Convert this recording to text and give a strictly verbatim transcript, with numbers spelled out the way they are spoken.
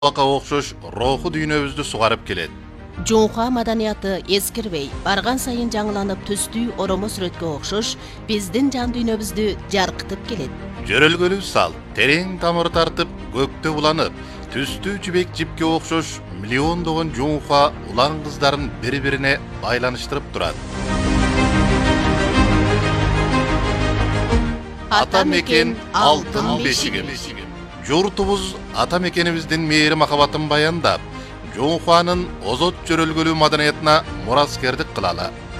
Aka okşoş ruhu dünyöbüzdü sugarıp keledi. Жоңха маданияты ескірбей, барған сайын жаңыланып түстүү оромо сүрөткө окшош, биздин жан дүйнөбүздү жаркытып келет. Жөрөлгөлүү сал, терең тамыр тартып, көктө буланып, түстүү жибек жипке окшош миллиондогон жоңха улан кыздарын бири-бирине байланыштырып турат. Ата мекен алтын бешигим. Журтубуз ата мекенибиздин мээри махабатын баяндап, жоңханын озот жөрөлгөлүү маданиятына мураскердик кылалы.